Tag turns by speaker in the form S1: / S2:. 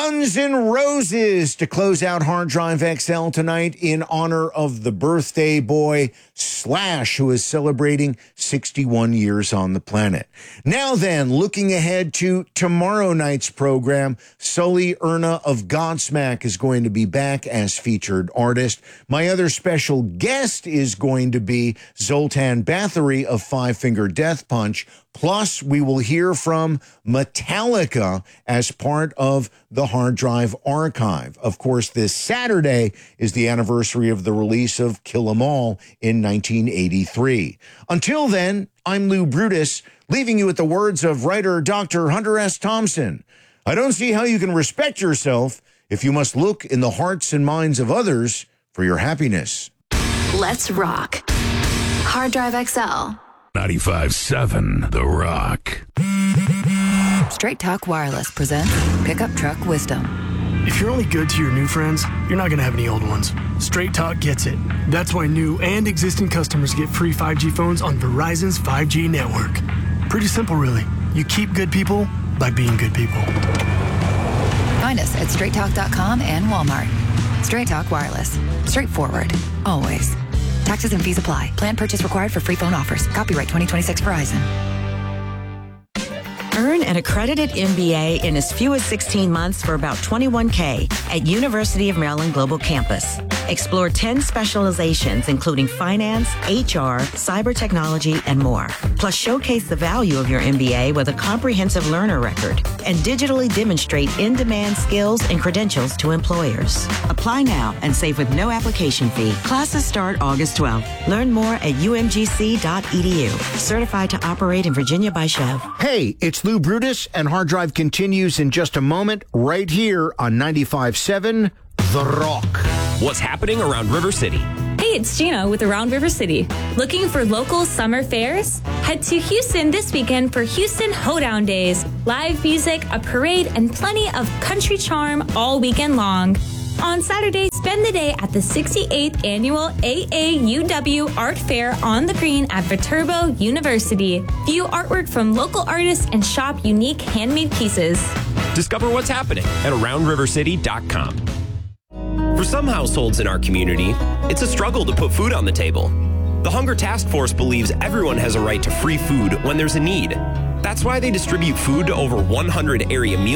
S1: Guns N' Roses to close out Hard Drive XL tonight in honor of the birthday boy Slash, who is celebrating 61 years on the planet. Now then, looking ahead to tomorrow night's program, Sully Erna of Godsmack is going to be back as featured artist. My other special guest is going to be Zoltan Bathory of Five Finger Death Punch. Plus, we will hear from Metallica as part of the Hard Drive Archive. Of course, this Saturday is the anniversary of the release of Kill 'Em All in 1983. Until then, I'm Lou Brutus, leaving you with the words of writer Dr. Hunter S. Thompson. I don't see how you can respect yourself if you must look in the hearts and minds of others for your happiness.
S2: Let's rock. Hard Drive XL.
S3: 95.7 The Rock.
S4: Straight Talk Wireless presents Pickup Truck Wisdom.
S5: If you're only good to your new friends, you're not going to have any old ones. Straight Talk gets it. That's why new and existing customers get free 5G phones on Verizon's 5G network. Pretty simple, really. You keep good people by being good people.
S4: Find us at straighttalk.com and Walmart. Straight Talk Wireless. Straightforward. Always. Taxes and fees apply. Plan purchase required for free phone offers. Copyright 2026 Verizon.
S6: Earn an accredited MBA in as few as 16 months for about $21K at University of Maryland Global Campus. Explore 10 specializations, including finance, HR, cyber technology, and more. Plus, showcase the value of your MBA with a comprehensive learner record and digitally demonstrate in-demand skills and credentials to employers. Apply now and save with no application fee. Classes start August 12th. Learn more at umgc.edu. Certified to operate in Virginia by Chev.
S1: Hey, it's Lou Brutus, and Hard Drive continues in just a moment right here on 95.7 The Rock.
S7: What's happening around River City?
S8: Hey, it's Gina with Around River City. Looking for local summer fairs? Head to Houston this weekend for Houston Hoedown Days. Live music, a parade, and plenty of country charm all weekend long. On Saturday, spend the day at the 68th Annual AAUW Art Fair on the Green at Viterbo University. View artwork from local artists and shop unique handmade pieces.
S7: Discover what's happening at AroundRiverCity.com. For some households in our community, it's a struggle to put food on the table. The Hunger Task Force believes everyone has a right to free food when there's a need. That's why they distribute food to over 100 area meal